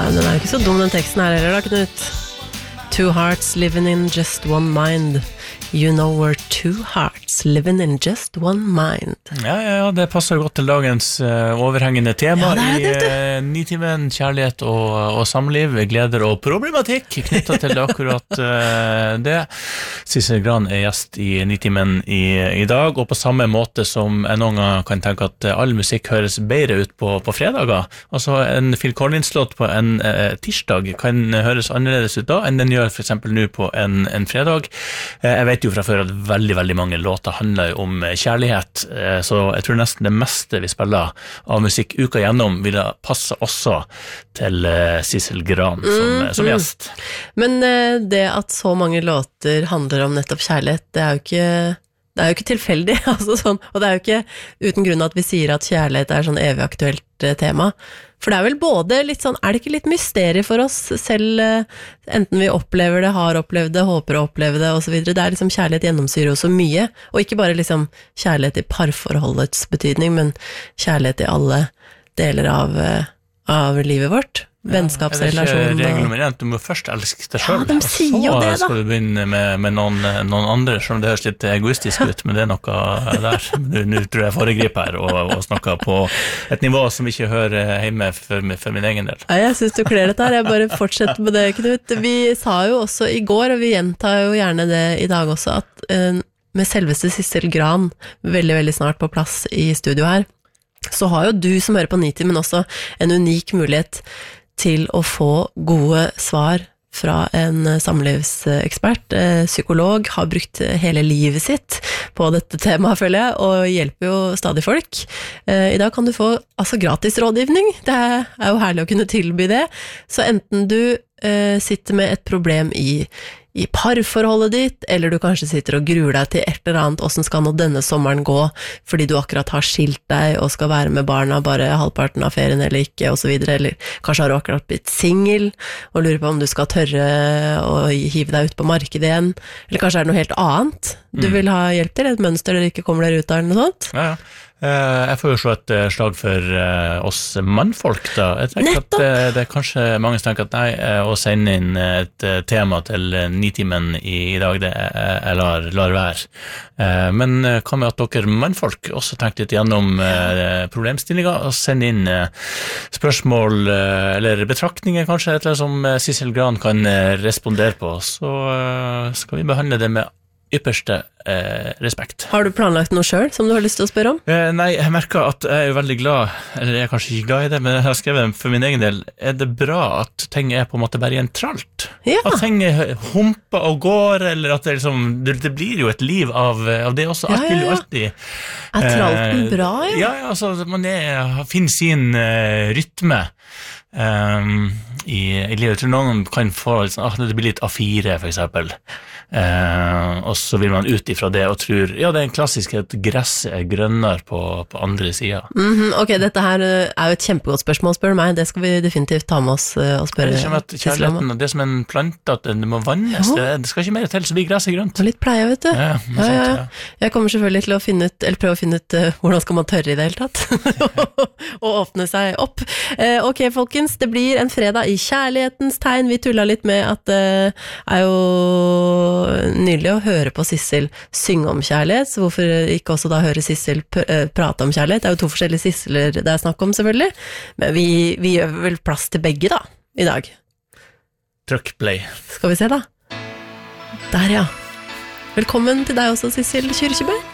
den jo ikke så dum den teksten her heller da, Knut. Two hearts living in just one mind. You know we're two hearts living in just one mind. Ja, det passer godt til dagens overhengende tema i Nitimen, kjærlighet og samliv, gleder og problematikk knyttet til akkurat det. Sissel Gran gjest i Nitimen i dag, og på samme måte som jeg noen gang kan tenke at all musikk høres bedre ut på fredager. Altså en Phil Collins-låt på en tirsdag kan høres annerledes ut da enn den gjør for eksempel nå på en fredag. Jeg vet jo fra før at veldig mange låter handler om kjærlighet, så jeg tror nesten det meste vi spiller av musikk uka gjennom vil passe også til Sissel Gran som gjest. Men det at så mange låter handler om nettopp kjærlighet, det er jo ikke tilfeldig, altså sånn, og det er jo ikke uten grunn at vi sier at kjærlighet er sånn evig aktuelt tema. For det er vel både litt sånn, er det ikke litt mysterie for oss selv, enten vi opplever det, har opplevd det, håper å oppleve det, og så videre. Det er liksom kjærlighet gjennomsyrer jo så mye, og ikke bare liksom kjærlighet i parforholdets betydning, men kjærlighet i alle deler av livet vårt. Vennskapsrelasjon. Det er ikke regel nummer 1, du må først elske deg selv, de sier jo det da. Så skal du begynne med noen andre, selv om det høres litt egoistisk ut, men det er noe der. Nå tror jeg foregriper her, og snakker på et nivå som ikke hører hjemme for min egen del. Ja, jeg synes du kler dette her, jeg bare fortsetter med det, Knut. Vi sa jo også i går, og vi gjentar jo gjerne det i dag også, at med selveste Sissel Gran, veldig snart på plass i studio her, så har jo du som hører på Niti, men også en unik mulighet til å få gode svar fra en samlivsekspert, psykolog, har brukt hele livet sitt på dette temaet, føler jeg, og hjelper jo stadig folk. I dag kan du få gratis rådgivning, det er jo herlig å kunne tilby det, så enten du sitter med et problem i parforholdet ditt, eller du kanskje sitter og gruer deg til et eller annet, hvordan skal nå denne sommeren gå, fordi du akkurat har skilt deg og skal være med barna bare halvparten av ferien eller ikke, og så videre, eller kanskje har du akkurat blitt single, og lurer på om du skal tørre å hive deg ut på markedet igjen, eller kanskje er det noe helt annet du vil ha hjelp til, et mønster der ikke kommer dere ut av eller noe sånt. Ja. Jeg får jo slå et slag for oss mannfolk da. Jeg tenker at det er kanskje mange som tenker at nei, å sende inn et tema til Nitimen i dag, det jeg lar være. Men hva med at dere mannfolk også tenker litt gjennom problemstillinger og sende inn spørsmål eller betraktninger kanskje, et eller annet som Sissel Gran kan respondere på, så skal vi behandle det med ypperste respekt. Har du planlagt noe selv som du har lyst til å spørre om? Nei, jeg merker at jeg er jo veldig glad, eller jeg er kanskje ikke glad i det, men jeg har skrevet for min egen del, er det bra at ting er på en måte bare i en tralt? Ja. At ting humper og går, eller at det liksom, det blir jo et liv av det også, alt vil jo alltid. Er tralten bra, ja? Ja, altså, man finner sin rytme i livet. Jeg tror noen kan få det blir litt A4 for eksempel, og så vil man ut ifra det og tror, ja, det er en klassisk at gresset er grønnere på andre siden. Ok, dette her er jo et kjempegodt spørsmål, spør du meg. Det skal vi definitivt ta med oss og spørre. Det kommer at kjærligheten, det som en plante, at det må vannes, det skal ikke mer til, så blir gresset grønt. Og litt pleie, vet du. Ja. Jeg kommer selvfølgelig til å prøve å finne ut hvordan skal man tørre i det hele tatt, og åpne seg opp. Ok, folkens, det blir en fredag i kjærlighetens tegn. Vi tullet litt med at det er jo nydelig å høre på Sissel synge om kjærlighet, så hvorfor ikke også da høre Sissel prate om kjærlighet? Det er jo 2 forskjellige Sisseler det er snakk om selvfølgelig, men vi gjør vel plass til begge da, i dag. Trykk play. Skal vi se da. Der ja. Velkommen til deg også, Sissel Kyrkjebø.